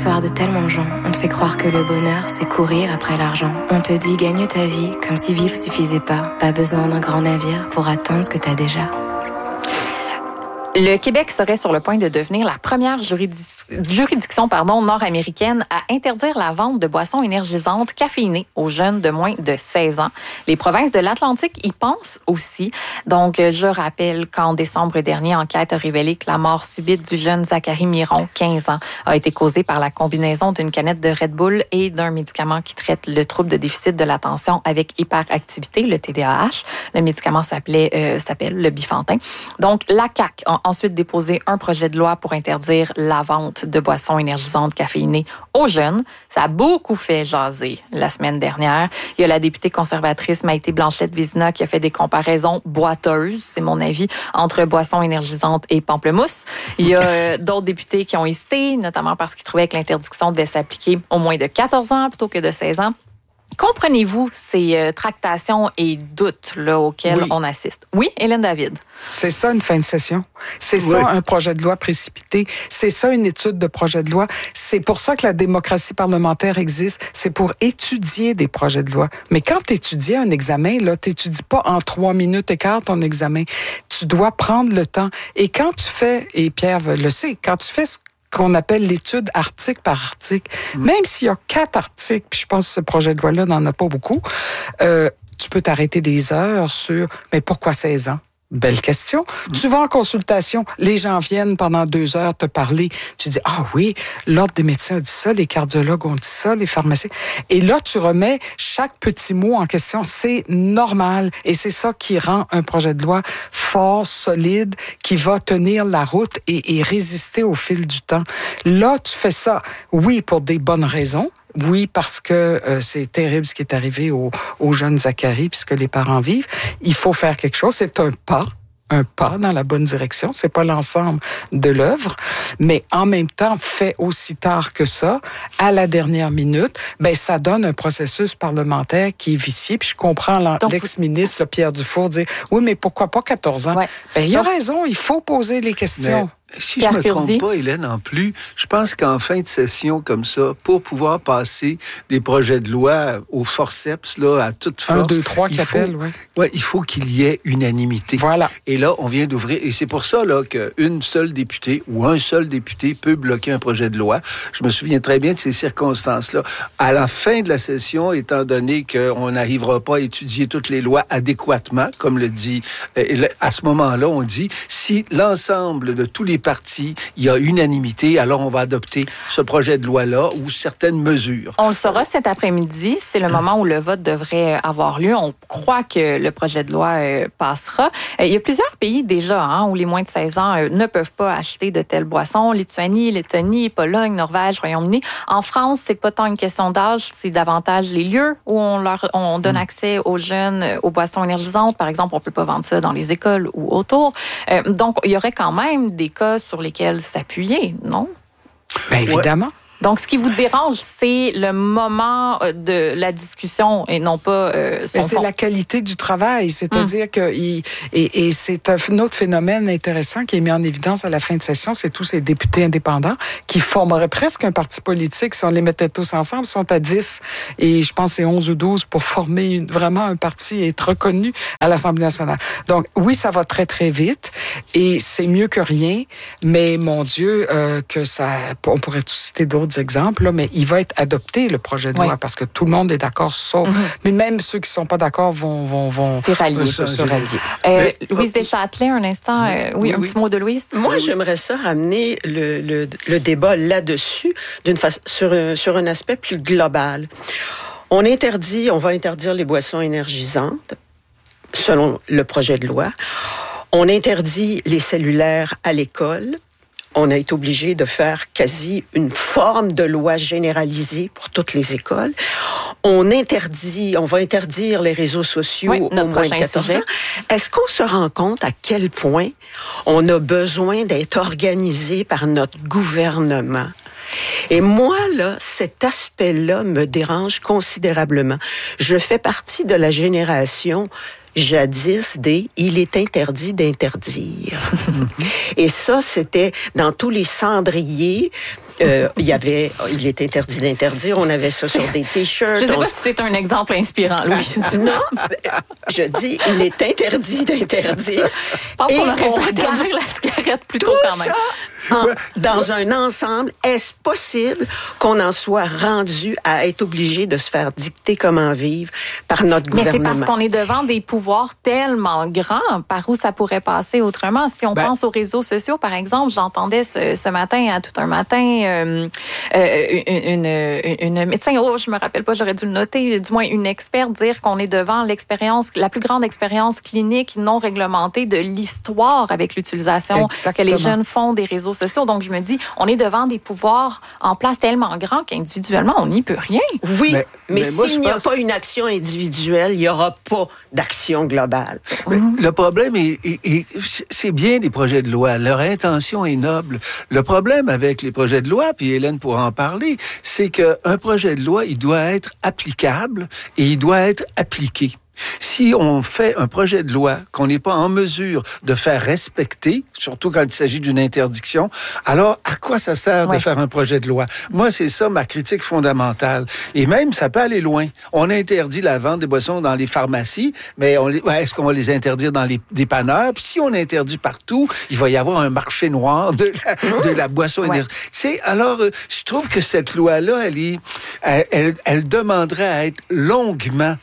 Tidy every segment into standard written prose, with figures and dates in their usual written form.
l'histoire de tellement de gens. On te fait croire que le bonheur, c'est courir après l'argent. On te dit gagne ta vie, comme si vivre suffisait pas. Pas besoin d'un grand navire pour atteindre ce que t'as déjà. Le Québec serait sur le point de devenir la première juridiction nord-américaine à interdire la vente de boissons énergisantes caféinées aux jeunes de moins de 16 ans. Les provinces de l'Atlantique y pensent aussi. Donc, je rappelle qu'en décembre dernier, enquête a révélé que la mort subite du jeune Zachary Miron, 15 ans, a été causée par la combinaison d'une canette de Red Bull et d'un médicament qui traite le trouble de déficit de l'attention avec hyperactivité, le TDAH. Le médicament s'appelle le Bifantin. Donc, la CAQ a ensuite déposé un projet de loi pour interdire la vente de boissons énergisantes caféinées aux jeunes. Ça a beaucoup fait jaser la semaine dernière. Il y a la députée conservatrice Maïté Blanchette-Vizina qui a fait des comparaisons boiteuses, c'est mon avis, entre boissons énergisantes et pamplemousse. Il y a d'autres députés qui ont hésité, notamment parce qu'ils trouvaient que l'interdiction devait s'appliquer aux moins de 14 ans plutôt que de 16 ans. Comprenez-vous ces tractations et doutes là, auxquels on assiste? Oui, Hélène David. C'est ça une fin de session. C'est ça un projet de loi précipité. C'est ça une étude de projet de loi. C'est pour ça que la démocratie parlementaire existe. C'est pour étudier des projets de loi. Mais quand tu étudies un examen, là, tu n'étudies pas en 3 minutes et quart ton examen. Tu dois prendre le temps. Et quand tu fais, et Pierre le sait, quand tu fais ce qu'on appelle l'étude article par article. Même s'il y a 4 articles, puis je pense que ce projet de loi-là n'en a pas beaucoup, tu peux t'arrêter des heures sur « mais pourquoi 16 ans ?» Belle question. Tu vas en consultation, les gens viennent pendant 2 heures te parler. Tu dis, ah oui, l'Ordre des médecins a dit ça, les cardiologues ont dit ça, les pharmaciens. Et là, tu remets chaque petit mot en question. C'est normal. Et c'est ça qui rend un projet de loi fort, solide, qui va tenir la route et résister au fil du temps. Là, tu fais ça, oui, pour des bonnes raisons. Oui, parce que c'est terrible ce qui est arrivé au jeune Zachary, puisque les parents vivent. Il faut faire quelque chose. C'est un pas dans la bonne direction. C'est pas l'ensemble de l'œuvre, mais en même temps, fait aussi tard que ça, à la dernière minute, ben ça donne un processus parlementaire qui est vicié. Puis je comprends l'ex-ministre Pierre Dufour dire, oui, mais pourquoi pas 14 ans? Ouais. Ben il a raison, il faut poser les questions. Si je ne me trompe pas, Hélène, en plus, je pense qu'en fin de session comme ça, pour pouvoir passer des projets de loi au forceps, là, à toute force... 1, 2, 3 il faut qu'il y ait unanimité. Voilà. Et là, on vient d'ouvrir... Et c'est pour ça là, qu'une seule députée ou un seul député peut bloquer un projet de loi. Je me souviens très bien de ces circonstances-là. À la fin de la session, étant donné qu'on n'arrivera pas à étudier toutes les lois adéquatement, comme le dit... à ce moment-là, on dit, si l'ensemble de tous les partis, il y a unanimité, alors on va adopter ce projet de loi-là ou certaines mesures. On le saura cet après-midi. C'est le moment où le vote devrait avoir lieu. On croit que le projet de loi passera. Il y a plusieurs pays déjà où les moins de 16 ans ne peuvent pas acheter de telles boissons. Lituanie, Lettonie, Pologne, Norvège, Royaume-Uni. En France, c'est pas tant une question d'âge, c'est davantage les lieux où on donne accès aux jeunes aux boissons énergisantes. Par exemple, on peut pas vendre ça dans les écoles ou autour. Donc, il y aurait quand même des cas sur lesquels s'appuyer, non? Bien évidemment. Donc, ce qui vous dérange, c'est le moment de la discussion et non pas son fond. C'est la qualité du travail. C'est-à-dire que... Et c'est un autre phénomène intéressant qui est mis en évidence à la fin de session, c'est tous ces députés indépendants qui formeraient presque un parti politique. Si on les mettait tous ensemble, ils sont à 10. Et je pense que c'est 11 ou 12 pour former vraiment un parti et être reconnu à l'Assemblée nationale. Donc, oui, ça va très, très vite. Et c'est mieux que rien. Mais, mon Dieu, que ça... On pourrait citer d'autres exemples, là, mais il va être adopté, le projet de loi, parce que tout le monde est d'accord sur ça. Mais même ceux qui ne sont pas d'accord vont se rallier. Louise Deschâtelet, un instant. Un petit mot de Louise. Moi, j'aimerais ça ramener le débat là-dessus sur un aspect plus global. On va interdire les boissons énergisantes, selon le projet de loi. On interdit les cellulaires à l'école. On a été obligé de faire quasi une forme de loi généralisée pour toutes les écoles. On va interdire les réseaux sociaux aux moins de 14 ans. Est-ce qu'on se rend compte à quel point on a besoin d'être organisé par notre gouvernement? Et moi, là, cet aspect-là me dérange considérablement. Je fais partie de la génération jadis il est interdit d'interdire. Et ça, c'était dans tous les cendriers il est interdit d'interdire. On avait ça sur des T-shirts. Je ne sais pas si c'est un exemple inspirant, Louise. Non, je dis, il est interdit d'interdire. Je pense qu'on aurait pu interdire la cigarette plutôt quand même. Dans un ensemble, est-ce possible qu'on en soit rendu à être obligé de se faire dicter comment vivre par notre gouvernement? Mais c'est parce qu'on est devant des pouvoirs tellement grands, par où ça pourrait passer autrement. Si on pense aux réseaux sociaux, par exemple, j'entendais ce matin, à tout un matin, une médecin, je me rappelle pas, j'aurais dû le noter, du moins une experte dire qu'on est devant la plus grande expérience clinique non réglementée de l'histoire avec l'utilisation que les jeunes font des réseaux sociaux. Donc, je me dis, on est devant des pouvoirs en place tellement grands qu'individuellement, on n'y peut rien. Oui, mais s'il n'y a pas une action individuelle, il n'y aura pas d'action globale. Le problème c'est bien les projets de loi. Leur intention est noble. Le problème avec les projets de loi, puis Hélène pourra en parler, c'est qu'un projet de loi, il doit être applicable et il doit être appliqué. Si on fait un projet de loi qu'on n'est pas en mesure de faire respecter, surtout quand il s'agit d'une interdiction, alors à quoi ça sert de faire un projet de loi? Moi, c'est ça ma critique fondamentale. Et même, ça peut aller loin. On interdit la vente des boissons dans les pharmacies, mais est-ce qu'on va les interdire dans les dépanneurs? Puis si on interdit partout, il va y avoir un marché noir de la boisson énergétique. Tu sais, alors, je trouve que cette loi-là, elle demanderait à être longuement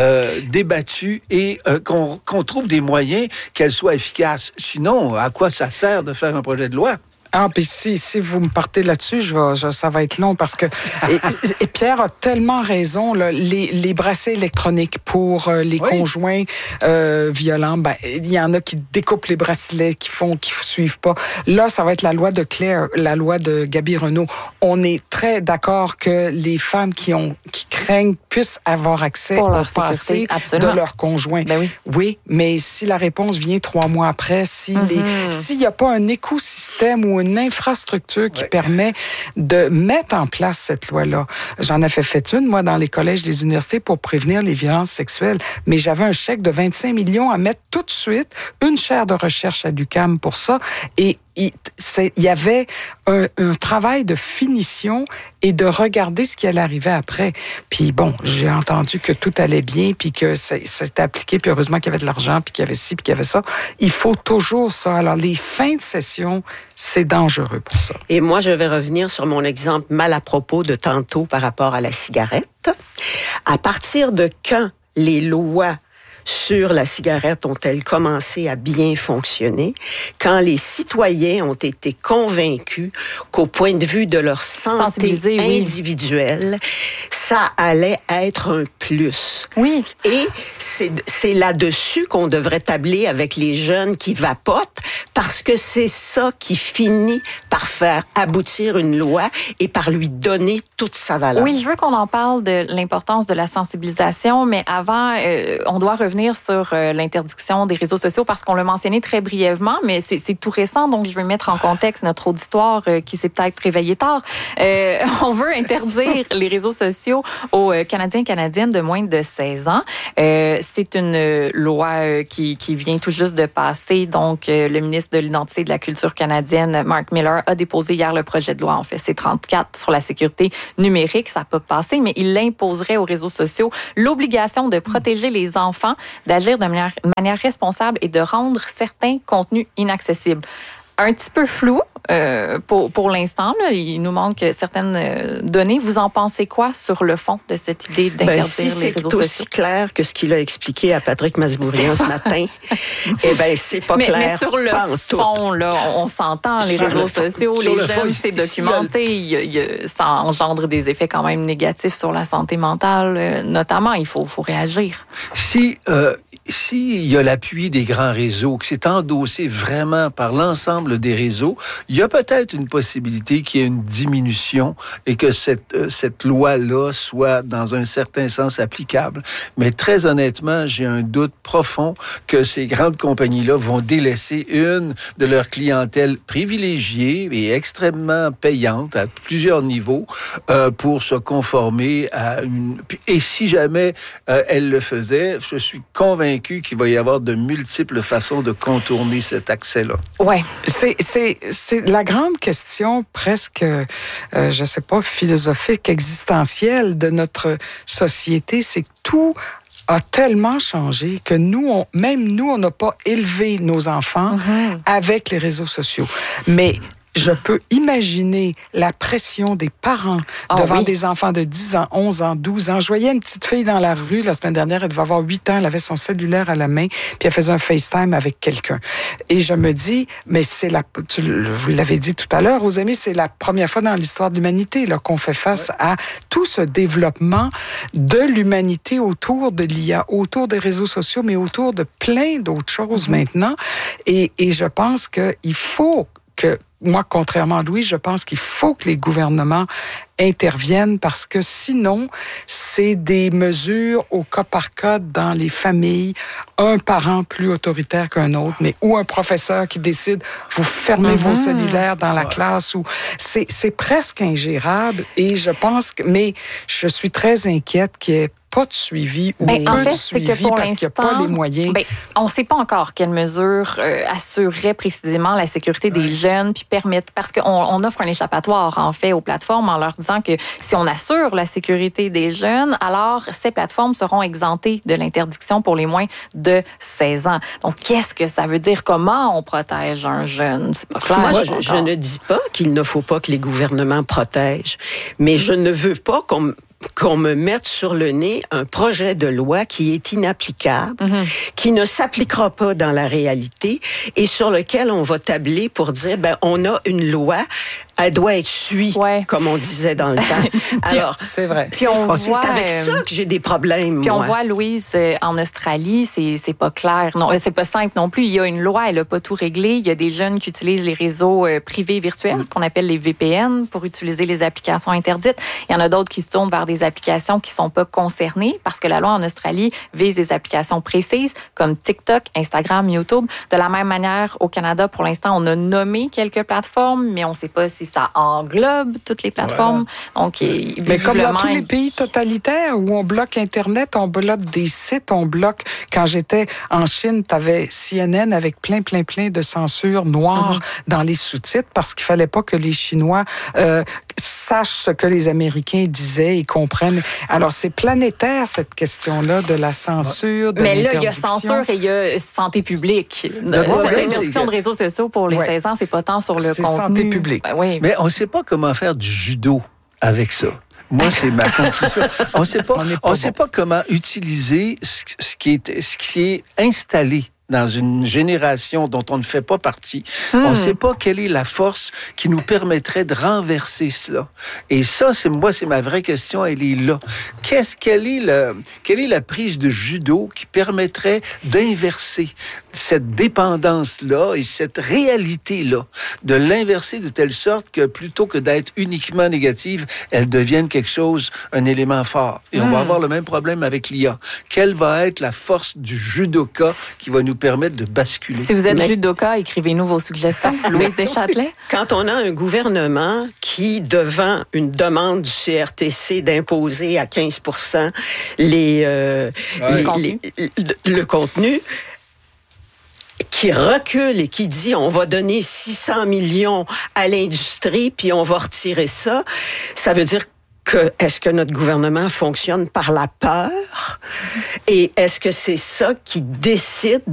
débattue et qu'on trouve des moyens qu'elle soit efficace. Sinon, à quoi ça sert de faire un projet de loi? Ah, puis si vous me partez là-dessus, ça va être long parce que et Pierre a tellement raison. Là, les bracelets électroniques pour les conjoints violents, il y en a qui découpent les bracelets, qui suivent pas. Là, ça va être la loi de Claire, la loi de Gaby Renaud. On est très d'accord que les femmes qui craignent puissent avoir accès au passé de leur conjoint. Ben oui. Oui, mais si la réponse vient 3 mois après, s'il n'y a pas un écosystème ou une infrastructure qui permet de mettre en place cette loi-là. J'en ai fait une, moi, dans les collèges, les universités pour prévenir les violences sexuelles, mais j'avais un chèque de 25 millions à mettre tout de suite, une chaire de recherche à l'UQAM pour ça, et il y avait un travail de finition et de regarder ce qui allait arriver après. Puis bon, j'ai entendu que tout allait bien, puis que c'était appliqué, puis heureusement qu'il y avait de l'argent, puis qu'il y avait ci, puis qu'il y avait ça. Il faut toujours ça. Alors, les fins de session, c'est dangereux pour ça. Et moi, je vais revenir sur mon exemple mal à propos de tantôt par rapport à la cigarette. À partir de quand les lois sur la cigarette ont-elles commencé à bien fonctionner quand les citoyens ont été convaincus qu'au point de vue de leur santé individuelle, ça allait être un plus. Oui. Et c'est là-dessus qu'on devrait tabler avec les jeunes qui vapotent parce que c'est ça qui finit par faire aboutir une loi et par lui donner toute sa valeur. Oui, je veux qu'on en parle de l'importance de la sensibilisation, mais avant, on doit revenir sur l'interdiction des réseaux sociaux parce qu'on l'a mentionné très brièvement, mais c'est tout récent, donc je veux mettre en contexte notre auditoire qui s'est peut-être réveillé tard. On veut interdire les réseaux sociaux aux Canadiens et Canadiennes de moins de 16 ans. C'est une loi qui vient tout juste de passer, donc le ministre de l'Identité et de la Culture canadienne, Mark Miller, a déposé hier le projet de loi, en fait, C-34 sur la sécurité numérique. Ça n'a pas passé, mais il imposerait aux réseaux sociaux l'obligation de protéger les enfants, d'agir de manière responsable et de rendre certains contenus inaccessibles. Un petit peu flou pour l'instant. Là, il nous manque certaines données. Vous en pensez quoi sur le fond de cette idée d'interdire si les réseaux sociaux? C'est aussi clair que ce qu'il a expliqué à Patrick Masbourian ce matin, c'est pas clair. Mais sur le fond, là, on s'entend, les réseaux sociaux, les jeunes, c'est documenté. Ça engendre des effets quand même négatifs sur la santé mentale, notamment. Il faut réagir. S'il y a l'appui des grands réseaux, que c'est endossé vraiment par l'ensemble des réseaux, il y a peut-être une possibilité qu'il y ait une diminution et que cette loi-là soit dans un certain sens applicable. Mais très honnêtement, j'ai un doute profond que ces grandes compagnies-là vont délaisser une de leurs clientèles privilégiées et extrêmement payantes à plusieurs niveaux pour se conformer à une... Et si jamais elle le faisait, je suis convaincu qu'il va y avoir de multiples façons de contourner cet accès-là. Ouais. C'est la grande question presque, je sais pas, philosophique, existentielle de notre société, c'est que tout a tellement changé que même nous, on n'a pas élevé nos enfants avec les réseaux sociaux. Mais je peux imaginer la pression des parents devant des enfants de 10 ans, 11 ans, 12 ans. Je voyais une petite fille dans la rue la semaine dernière, elle devait avoir 8 ans, elle avait son cellulaire à la main, puis elle faisait un FaceTime avec quelqu'un. Et je me dis, mais vous l'avez dit tout à l'heure, aux amis, c'est la première fois dans l'histoire de l'humanité là, qu'on fait face à tout ce développement de l'humanité autour de l'IA, autour des réseaux sociaux, mais autour de plein d'autres choses maintenant. Et je pense qu'il faut que moi, contrairement à Louis, je pense qu'il faut que les gouvernements interviennent parce que sinon, c'est des mesures au cas par cas dans les familles, un parent plus autoritaire qu'un autre, mais ou un professeur qui décide, vous fermez vos cellulaires dans la classe, ou c'est presque ingérable et je pense que, mais je suis très inquiète qu'il y ait pas de suivi ou peu de suivi parce qu'il n'y a pas les moyens. On ne sait pas encore quelles mesures assureraient précisément la sécurité des jeunes puis permettent, parce qu'on offre un échappatoire en fait aux plateformes en leur disant que si on assure la sécurité des jeunes, alors ces plateformes seront exemptées de l'interdiction pour les moins de 16 ans. Donc, qu'est-ce que ça veut dire? Comment on protège un jeune? C'est pas clair. Moi, je ne dis pas qu'il ne faut pas que les gouvernements protègent, mais je ne veux pas qu'on me mette sur le nez un projet de loi qui est inapplicable, qui ne s'appliquera pas dans la réalité et sur lequel on va tabler pour dire, on a une loi, elle doit être suivie, comme on disait dans le temps. Alors, c'est vrai. Puis c'est avec ça que j'ai des problèmes, Puis on voit, Louise, en Australie, c'est pas clair. Non, c'est pas simple non plus. Il y a une loi, elle a pas tout réglé. Il y a des jeunes qui utilisent les réseaux privés virtuels, ce qu'on appelle les VPN, pour utiliser les applications interdites. Il y en a d'autres qui se tournent vers des applications qui sont pas concernées parce que la loi en Australie vise des applications précises comme TikTok, Instagram, YouTube. De la même manière, au Canada, pour l'instant, on a nommé quelques plateformes, mais on sait pas si ça englobe toutes les plateformes. Voilà. Donc, mais comme dans tous les pays totalitaires où on bloque Internet, on bloque des sites, on bloque... Quand j'étais en Chine, tu avais CNN avec plein de censure noire dans les sous-titres parce qu'il fallait pas que les Chinois sachent ce que les Américains disaient et comprennent. Alors, c'est planétaire, cette question-là de la censure, de mais l'interdiction. Mais là, il y a censure et il y a santé publique. Cette interdiction de réseaux sociaux pour les 16 ans, c'est pas tant sur le contenu. C'est santé publique. Mais on ne sait pas comment faire du judo avec ça. Moi, c'est ma conclusion. On ne sait pas comment utiliser ce qui est installé dans une génération dont on ne fait pas partie. On ne sait pas quelle est la force qui nous permettrait de renverser cela. Et ça, c'est ma vraie question, elle est là. Quelle est la prise de judo qui permettrait d'inverser cette dépendance-là et cette réalité-là, de l'inverser de telle sorte que plutôt que d'être uniquement négative, elle devienne quelque chose, un élément fort. Et on va avoir le même problème avec l'IA. Quelle va être la force du judoka qui va nous permettre de basculer? Si vous êtes judoka, écrivez-nous vos suggestions. Louise Deschâtelet? Quand on a un gouvernement qui, devant une demande du CRTC d'imposer à 15% le contenu, qui recule et qui dit on va donner 600 millions à l'industrie puis on va retirer ça, ça veut dire que est-ce que notre gouvernement fonctionne par la peur et est-ce que c'est ça qui décide